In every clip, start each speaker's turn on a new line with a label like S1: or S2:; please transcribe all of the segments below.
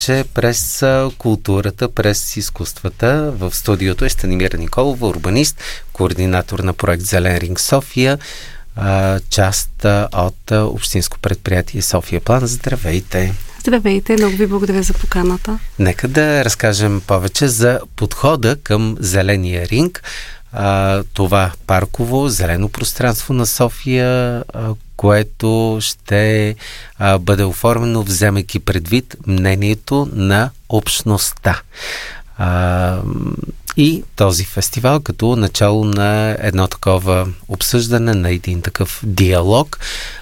S1: че през културата, през изкуствата в студиото е Станимира Николова, урбанист, координатор на проект Зелен ринг София, част от Общинско предприятие София План. Здравейте!
S2: Здравейте, много ви благодаря за поканата.
S1: Нека да разкажем повече за подхода към Зеления ринг. Това парково, зелено пространство на София, което ще бъде оформено, вземайки предвид мнението на общността. И този фестивал като начало на едно такова обсъждане, на един такъв диалог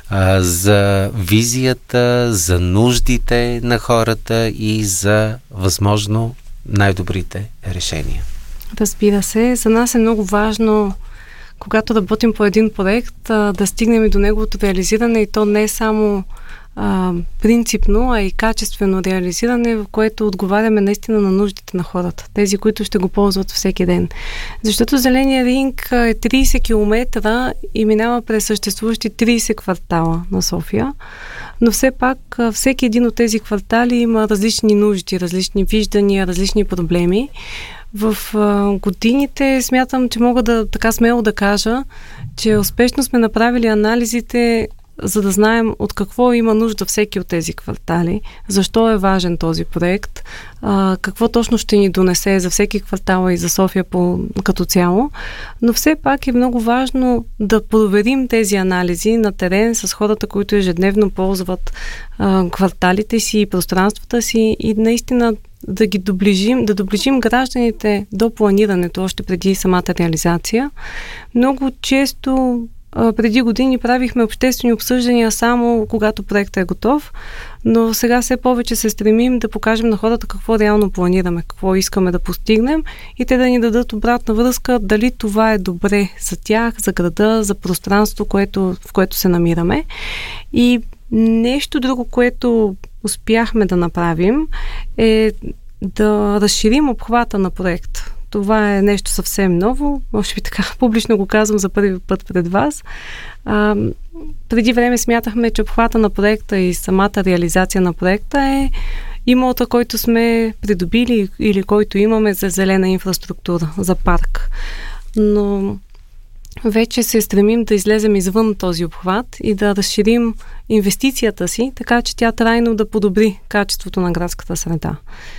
S1: за визията, за нуждите на хората и за възможно най-добрите решения.
S2: Разбира се, за нас е много важно, когато работим по един проект, да стигнем и до неговото реализиране, и то не само принципно, а и качествено реализиране, в което отговаряме наистина на нуждите на хората, тези, които ще го ползват всеки ден. Защото Зеления ринг е 30 км и минава през съществуващи 30 квартала на София, но все пак всеки един от тези квартали има различни нужди, различни виждания, различни проблеми. В годините смятам, че мога да така смело да кажа, че успешно сме направили анализите, за да знаем от какво има нужда всеки от тези квартали, защо е важен този проект, какво точно ще ни донесе за всеки квартал и за София като цяло. Но все пак е много важно да проверим тези анализи на терен с хората, които ежедневно ползват кварталите си и пространствата си, и наистина да доближим гражданите до планирането още преди самата реализация. Много често преди години правихме обществени обсъждания само когато проектът е готов, но сега все повече се стремим да покажем на хората какво реално планираме, какво искаме да постигнем, и те да ни дадат обратна връзка дали това е добре за тях, за града, за пространство, в което се намираме. И нещо друго, което успяхме да направим, е да разширим обхвата на проект. Това е нещо съвсем ново. Може би така публично го казвам за първи път пред вас. Преди време смятахме, че обхвата на проекта и самата реализация на проекта е имота, който сме придобили или който имаме за зелена инфраструктура, за парк. Но вече се стремим да излезем извън този обхват и да разширим инвестицията си, така че тя трайно да подобри качеството на градската среда.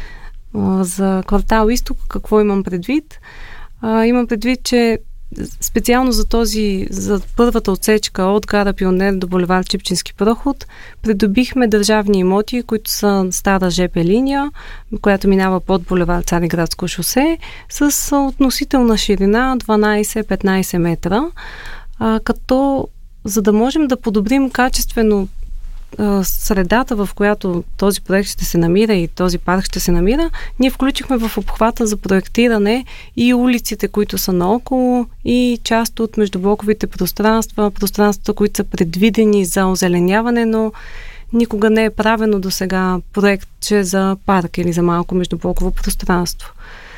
S2: За квартал Изток какво имам предвид? Имам предвид, че специално за първата отсечка от гара Пионер до булевард Чипчински проход придобихме държавни имоти, които са стара ЖП линия, която минава под булевард Цариградско шосе, с относителна ширина 12-15 метра, като за да можем да подобрим качествено средата, в която този проект ще се намира и този парк ще се намира, ние включихме в обхвата за проектиране и улиците, които са наоколо, и част от междублоковите пространствата, които са предвидени за озеленяване, но никога не е правено до сега проектче за парк или за малко междублоково пространство.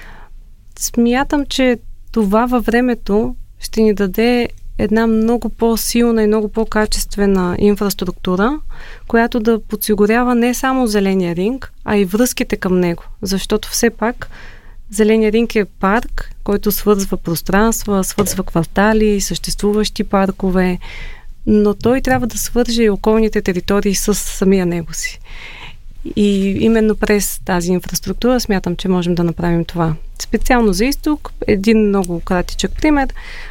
S2: Смятам, че това във времето ще ни даде една много по-силна и много по-качествена инфраструктура, която да подсигурява не само Зеления ринг, а и връзките към него. Защото все пак Зеления ринг е парк, който свързва пространства, свързва квартали, съществуващи паркове, но той трябва да свърже и околните територии с самия него си. И именно през тази инфраструктура смятам, че можем да направим това. Специално за Изток, един много кратичък пример.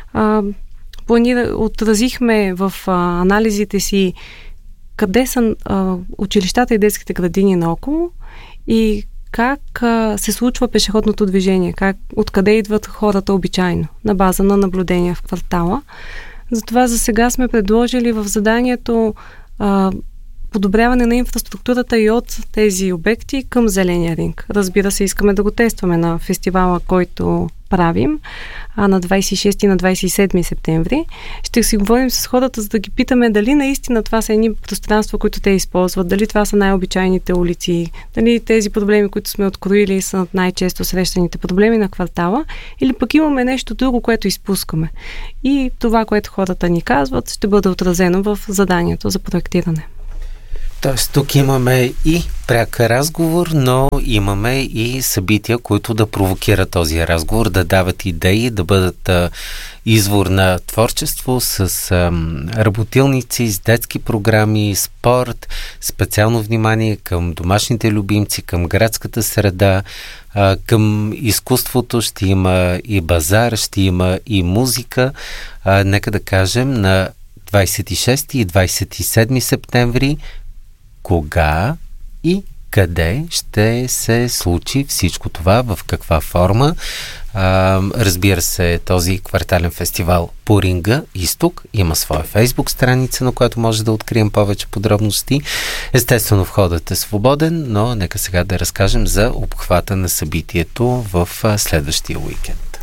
S2: Отразихме в анализите си къде са училищата и детските градини наоколо и как се случва пешеходното движение, откъде идват хората обичайно, на база на наблюдения в квартала. Затова за сега сме предложили в заданието подобряване на инфраструктурата и от тези обекти към Зеления ринг. Разбира се, искаме да го тестваме на фестивала, който правим на 26 и на 27 септември. Ще си говорим с хората, за да ги питаме дали наистина това са едни пространства, които те използват, дали това са най-обичайните улици, дали тези проблеми, които сме откроили, са най-често срещаните проблеми на квартала, или пък имаме нещо друго, което изпускаме. И това, което хората ни казват, ще бъде отразено в заданието за проектиране.
S1: Тоест, тук имаме и пряк разговор, но имаме и събития, които да провокират този разговор, да дават идеи, да бъдат извор на творчество с работилници, с детски програми, спорт, специално внимание към домашните любимци, към градската среда, към изкуството. Ще има и базар, ще има и музика. Нека да кажем на 26 и 27 септември кога и къде ще се случи всичко това, в каква форма. Разбира се, този квартален фестивал по Ринга Изток има своя фейсбук страница, на която може да открием повече подробности. Естествено, входът е свободен, но нека сега да разкажем за обхвата на събитието в следващия уикенд.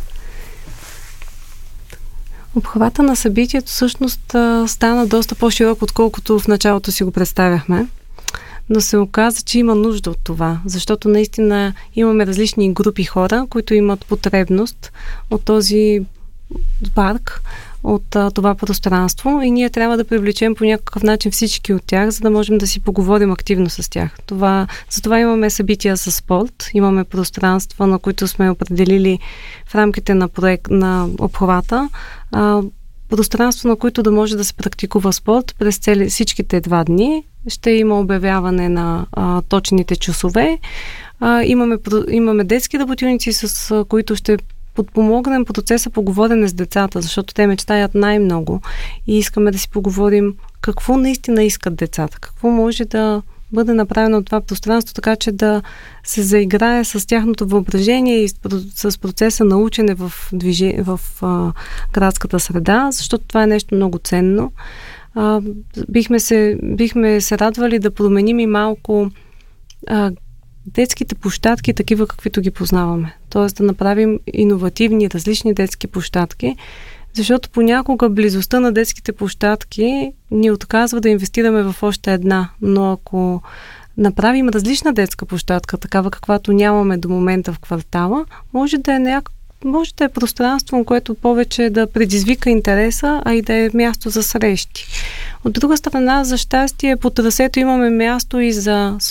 S2: Обхвата на събитието всъщност стана доста по-широк, отколкото в началото си го представяхме. Но се оказа, че има нужда от това, защото наистина имаме различни групи хора, които имат потребност от този парк, от това пространство и ние трябва да привлечем по някакъв начин всички от тях, за да можем да си поговорим активно с тях. Затова имаме събития за спорт, имаме пространства, на които сме определили в рамките на проект на обхвата, пространство, на които да може да се практикува спорт през всичките 2 дни. Ще има обявяване на точните часове. Имаме детски работилници, с които ще подпомогнем процеса по говорене с децата, защото те мечтаят най-много и искаме да си поговорим какво наистина искат децата, какво може да бъде направено от това пространство, така че да се заиграе с тяхното въображение и с процеса на учене в градската среда, защото това е нещо много ценно. Бихме се радвали да променим и малко детските площадки, такива каквито ги познаваме. Тоест да направим иновативни, различни детски площадки, защото понякога близостта на детските площадки ни отказва да инвестираме в още една. Но ако направим различна детска площадка, такава каквато нямаме до момента в квартала, може да е пространство, което повече да предизвика интереса, а и да е място за срещи. От друга страна, за щастие, по трасето имаме място и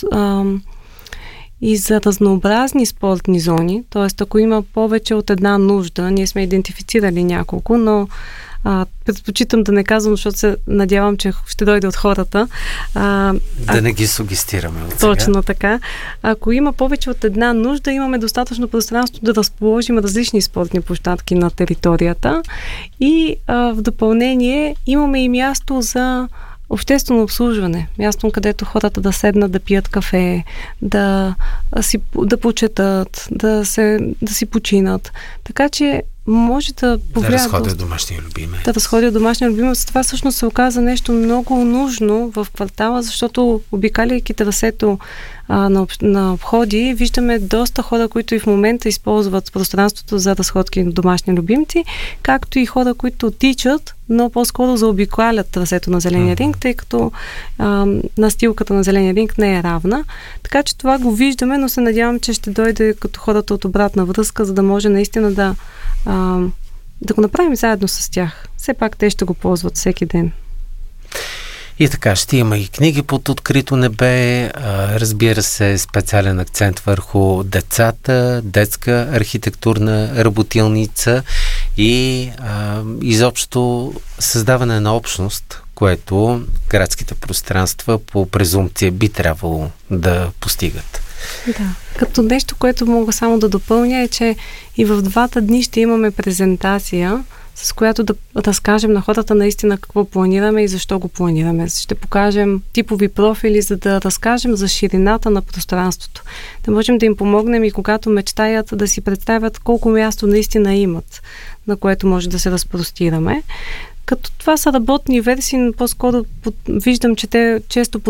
S2: за разнообразни спортни зони, т.е. ако има повече от една нужда, ние сме идентифицирали няколко, но предпочитам да не казвам, защото се надявам, че ще дойде от хората.
S1: Да не ги сугестираме от сега.
S2: Точно така. Ако има повече от една нужда, имаме достатъчно пространство да разположим различни спортни площадки на територията и в допълнение имаме и място за обществено обслужване. Място, където хората да седнат, да пият кафе, да почетат, да си починат. Така че може да повлияе.
S1: Да разходят домашния любимец.
S2: Да разходят домашния любимец. Това всъщност се оказа нещо много нужно в квартала, защото обикаляйки трасето на обходи, виждаме доста хора, които и в момента използват пространството за разходки на домашни любимци, както и хора, които тичат, но по-скоро заобикалят трасето на Зеления ринг, тъй като настилката на Зеления ринг не е равна. Така че това го виждаме, но се надявам, че ще дойде като хората от обратна връзка, за да може наистина да го направим заедно с тях. Все пак те ще го ползват всеки ден.
S1: И така, ще има и книги под открито небе, разбира се, специален акцент върху децата, детска архитектурна работилница и изобщо създаване на общност, което градските пространства по презумпция би трябвало да постигат.
S2: Да. Като нещо, което мога само да допълня е, че и в 2 дни ще имаме презентация, с която да разкажем на хората наистина какво планираме и защо го планираме. Ще покажем типови профили, за да разкажем за ширината на пространството. Да можем да им помогнем и когато мечтаят да си представят колко място наистина имат, на което може да се разпростираме. Като това са работни версии, но по-скоро виждам, че те често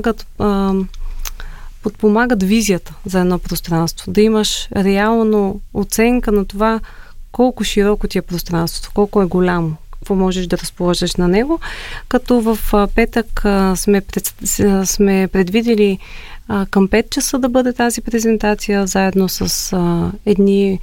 S2: подпомагат визията за едно пространство. Да имаш реално оценка на това колко широко ти е пространството, колко е голямо, какво можеш да разположиш на него. Като в петък сме предвидели към 5 часа да бъде тази презентация, заедно с едни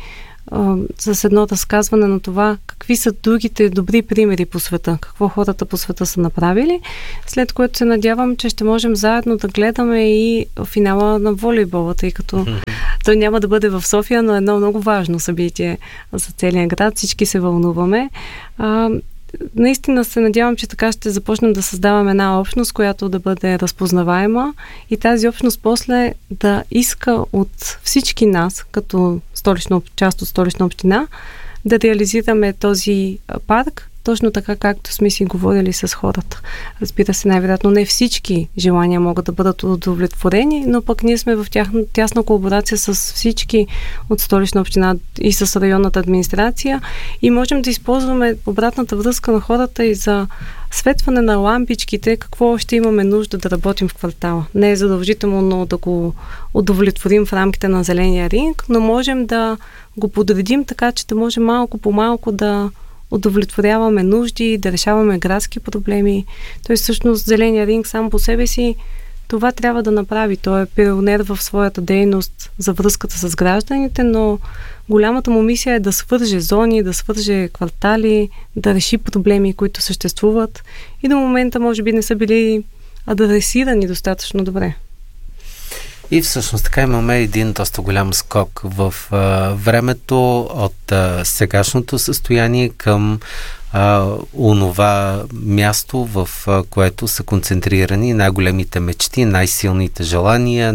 S2: с едно разказване на това какви са другите добри примери по света, какво хората по света са направили, след което се надявам, че ще можем заедно да гледаме и финала на волейбола, тъй като той няма да бъде в София, но едно много важно събитие за целия град. Всички се вълнуваме. Наистина се надявам, че така ще започнем да създаваме една общност, която да бъде разпознаваема и тази общност после да иска от всички нас, като част от Столична община, да реализираме този парк, точно така, както сме си говорили с хората. Разбира се, най-вероятно не всички желания могат да бъдат удовлетворени, но пък ние сме в тясна колаборация с всички от Столична община и с районната администрация и можем да използваме обратната връзка на хората и за светване на лампичките, какво още имаме нужда да работим в квартала. Не е задължително да го удовлетворим в рамките на зеления ринг, но можем да го подредим така, че да може малко по малко да удовлетворяваме нужди, да решаваме градски проблеми. Тоест, всъщност, зеления ринг сам по себе си това трябва да направи. Той е пионер в своята дейност за връзката с гражданите, но голямата му мисия е да свърже зони, да свърже квартали, да реши проблеми, които съществуват и до момента може би не са били адресирани достатъчно добре.
S1: И всъщност така имаме един доста голям скок в времето от сегашното състояние към онова място, в което са концентрирани най-големите мечти, най-силните желания,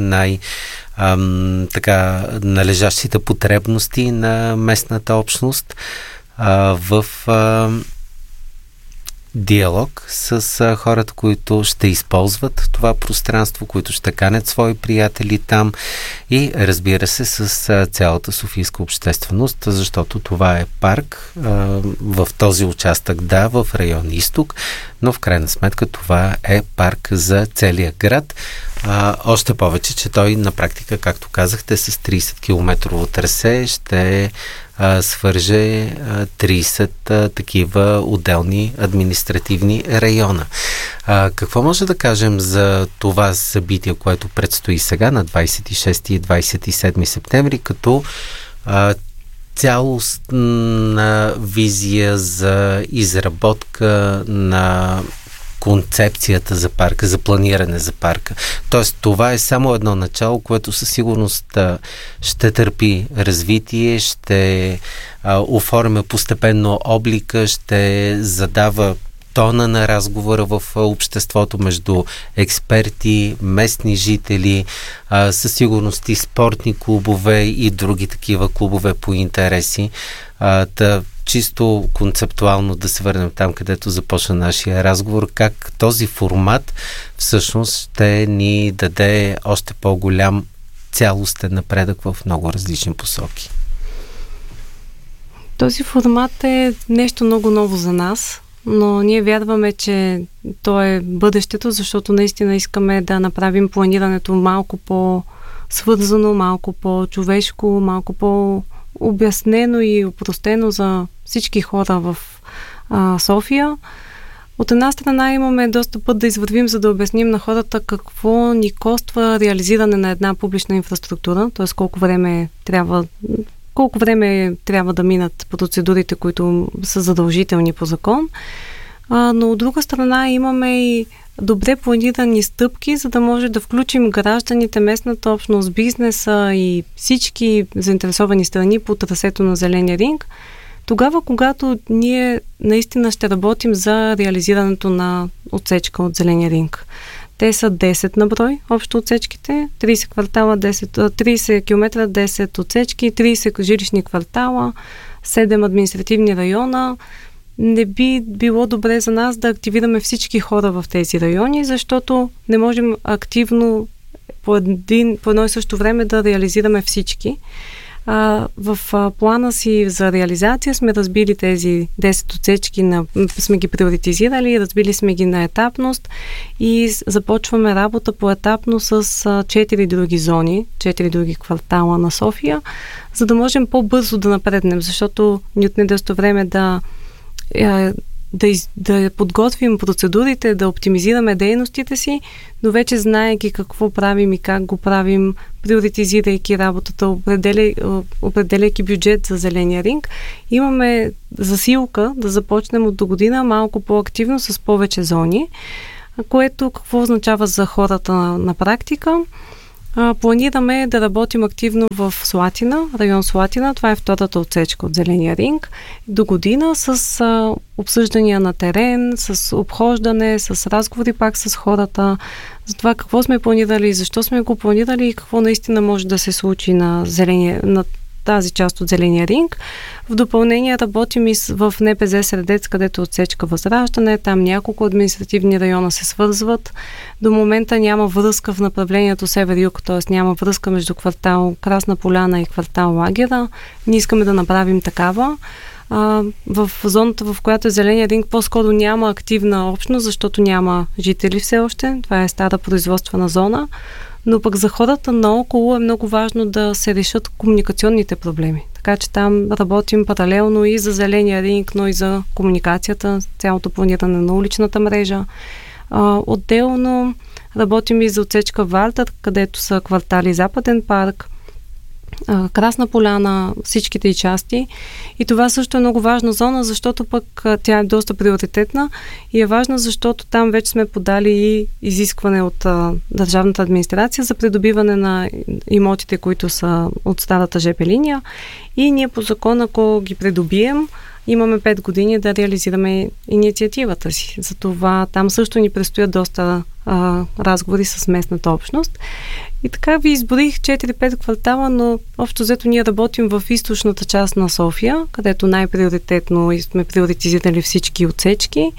S1: належащите потребности на местната общност в диалог с хората, които ще използват това пространство, които ще канят свои приятели там и разбира се с цялата софийска общественост, защото това е парк в този участък, в район Изток, но в крайна сметка това е парк за целия град. Още повече, че той на практика, както казахте, с 30-километрово трасе ще свърже 30 такива отделни административни района. Какво може да кажем за това събитие, което предстои сега на 26 и 27 септември, като цялостна визия за изработка на концепцията за парка, за планиране за парка. Тоест, това е само едно начало, което със сигурност ще търпи развитие, ще оформя постепенно облика, ще задава тона на разговора в обществото между експерти, местни жители, със сигурност и спортни клубове и други такива клубове по интереси. Чисто концептуално да се върнем там, където започна нашия разговор, как този формат всъщност ще ни даде още по-голям цялостен напредък в много различни посоки.
S2: Този формат е нещо много ново за нас, но ние вярваме, че то е бъдещето, защото наистина искаме да направим планирането малко по-свързано, малко по-човешко, малко по-обяснено и опростено за всички хора в София. От една страна имаме доста път да извървим, за да обясним на хората какво ни коства реализиране на една публична инфраструктура, т.е. колко време трябва да минат процедурите, които са задължителни по закон. Но от друга страна имаме и добре планирани стъпки, за да може да включим гражданите, местната общност, бизнеса и всички заинтересовани страни по трасето на зеления ринг. Тогава, когато ние наистина ще работим за реализирането на отсечка от зеления ринг. Те са 10 на брой, общо отсечките, 30 квартала, 30 км, 10 отсечки, 30 жилищни квартала, 7 административни района. Не би било добре за нас да активираме всички хора в тези райони, защото не можем активно по едно и също време да реализираме всички. В плана си за реализация сме разбили тези 10 отсечки, сме ги приоритизирали, разбили сме ги на етапност и започваме работа поетапно с 4 други зони, 4 други квартала на София, за да можем по-бързо да напреднем, защото ни отне доста време да да подготвим процедурите, да оптимизираме дейностите си, но вече знаейки какво правим и как го правим, приоритизирайки работата, определяйки бюджет за зеления ринг, имаме засилка да започнем от до година малко по-активно с повече зони, което какво означава за хората на практика. Планираме да работим активно в Слатина, район Слатина. Това е втората отсечка от зеления ринг. До година с обсъждания на терен, с обхождане, с разговори пак с хората за това какво сме планирали, защо сме го планирали и какво наистина може да се случи на тази част от зеления ринг. В допълнение работим и в НПЗ Средец, където е отсечка Възраждане. Там няколко административни района се свързват. До момента няма връзка в направлението север-юг, т.е. няма връзка между квартал Красна поляна и квартал Лагера. Ние искаме да направим такава. В зоната, в която е зеления ринг, по-скоро няма активна общност, защото няма жители все още. Това е стара производствена зона. Но пък за хората наоколо е много важно да се решат комуникационните проблеми. Така че там работим паралелно и за зеления ринг, но и за комуникацията, цялото планиране на уличната мрежа. Отделно работим и за отсечка Вартър, където са квартали Западен парк, Красна поляна, всичките и части. И това също е много важна зона, защото пък тя е доста приоритетна и е важна, защото там вече сме подали и изискване от държавната администрация за придобиване на имотите, които са от старата ЖП линия. И ние по закон, ако ги придобием, имаме 5 години да реализираме инициативата си. Затова там също ни предстоят доста разговори с местната общност. И така ви изборих 4-5 квартала, но общо взето ние работим в източната част на София, където най-приоритетно сме приоритизирали всички отсечки,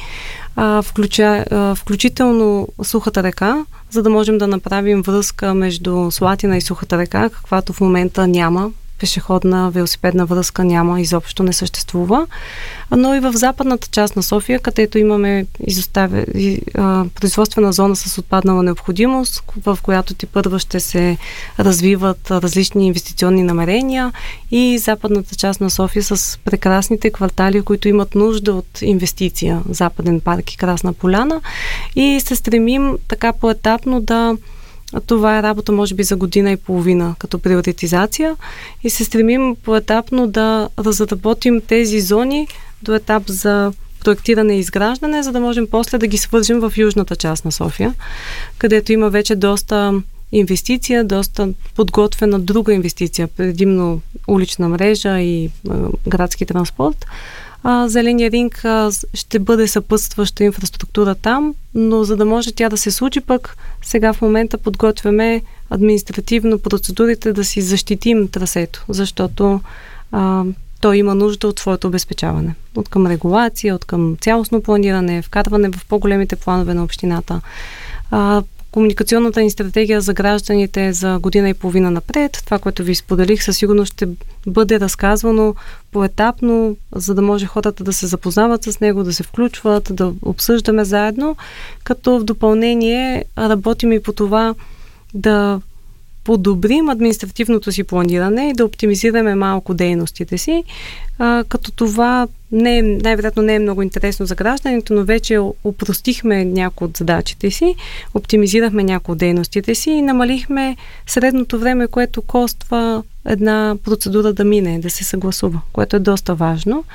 S2: включително Сухата река, за да можем да направим връзка между Слатина и Сухата река, каквато в момента няма. Пешеходна, велосипедна връзка няма, изобщо не съществува. Но и в западната част на София, където имаме производствена зона с отпаднала необходимост, в която тепърва ще се развиват различни инвестиционни намерения, и западната част на София с прекрасните квартали, които имат нужда от инвестиция, Западен парк и Красна поляна, и се стремим така поетапно това е работа, може би, за година и половина като приоритизация, и се стремим поетапно да разработим тези зони до етап за проектиране и изграждане, за да можем после да ги свържим в южната част на София, където има вече доста инвестиция, доста подготвена друга инвестиция, предимно улична мрежа и градски транспорт. Зеления ринг ще бъде съпътстваща инфраструктура там, но за да може тя да се случи, пък сега в момента подготвяме административно процедурите да си защитим трасето, защото той има нужда от своето обезпечаване. От към регулация, от към цялостно планиране, вкарване в по-големите планове на общината. Комуникационната ни стратегия за гражданите за година и половина напред, това, което ви споделих, със сигурност ще бъде разказвано поетапно, за да може хората да се запознават с него, да се включват, да обсъждаме заедно, като в допълнение работим и по това да подобрим административното си планиране и да оптимизираме малко дейностите си, като това най-вероятно не е много интересно за гражданите, но вече опростихме някои от задачите си, оптимизирахме някои от дейностите си и намалихме средното време, което коства една процедура да мине, да се съгласува, което е доста важно.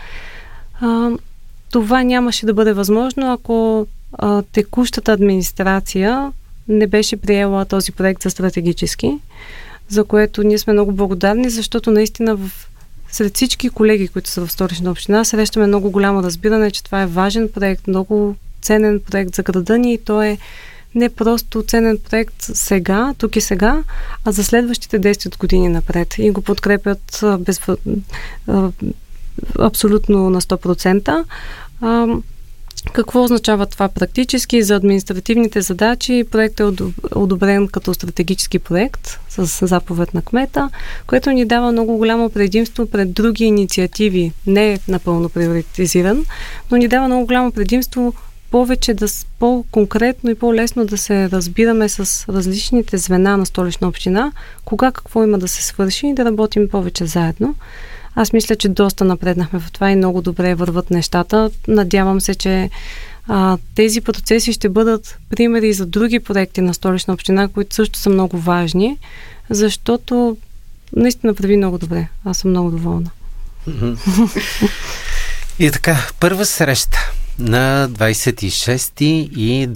S2: Това нямаше да бъде възможно, ако текущата администрация не беше приела този проект за стратегически, за което ние сме много благодарни, защото наистина сред всички колеги, които са в Столична община, срещаме много голямо разбиране, че това е важен проект, много ценен проект за града ни, и то е не просто ценен проект сега, тук и сега, а за следващите 10 години напред. И го подкрепят абсолютно на 100%. Какво означава това практически? За административните задачи проектът е одобрен като стратегически проект с заповед на кмета, което ни дава много голямо предимство пред други инициативи. Не е напълно приоритизиран, но ни дава много голямо предимство повече по-конкретно и по-лесно да се разбираме с различните звена на Столична община, кога какво има да се свърши и да работим повече заедно. Аз мисля, че доста напреднахме в това и много добре върват нещата. Надявам се, че тези процеси ще бъдат примери за други проекти на Столична община, които също са много важни, защото наистина прави много добре. Аз съм много доволна.
S1: И така, първа среща на 26 и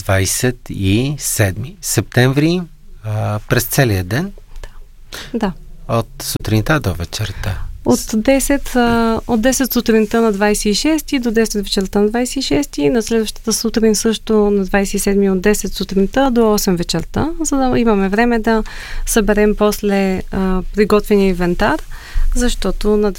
S1: 27 септември през целия ден?
S2: Да.
S1: От сутринта до вечерта?
S2: От 10 сутринта на 26 до 10 вечерта на 26 и на следващата сутрин също на 27 от 10 сутринта до 8 вечерта, за да имаме време да съберем после приготвения инвентар, защото на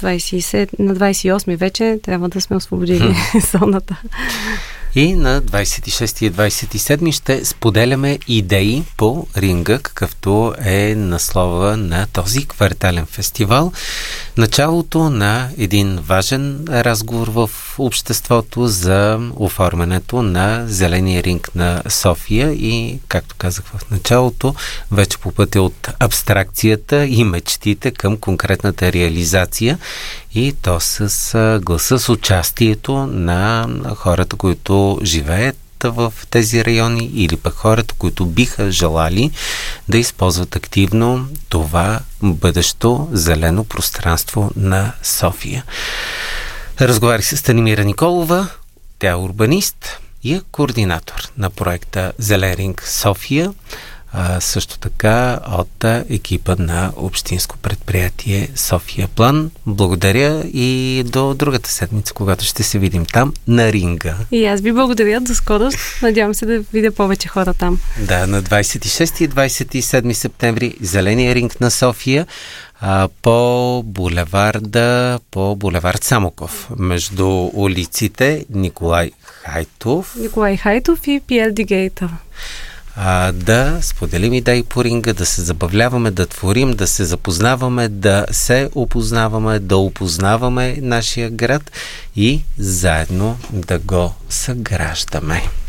S2: 28 вече трябва да сме освободили зоната.
S1: И на 26 и 27 ще споделяме идеи по ринга, какъвто е наслова на този квартален фестивал. Началото на един важен разговор в обществото за оформянето на зеления ринг на София и, както казах в началото, вече по пътя от абстракцията и мечтите към конкретната реализация, и то с гласа, с участието на хората, които живеят в тези райони или пък хората, които биха желали да използват активно това бъдещо зелено пространство на София. Разговарях с Станимира Николова, тя е урбанист и е координатор на проекта Зелен ринг София, също така от екипа на общинско предприятие София План. Благодаря и до другата седмица, когато ще се видим там на ринга. И
S2: аз ви благодаря, до скоро. Надявам се да видя повече хора там.
S1: Да, на 26 и 27 септември Зеления ринг на София по булевард Самоков, между улиците Николай Хайтов
S2: и Пиер ди Гейтър.
S1: Да споделим идеи по ринга, да се забавляваме, да творим, да се запознаваме, да се опознаваме, да опознаваме нашия град и заедно да го съграждаме.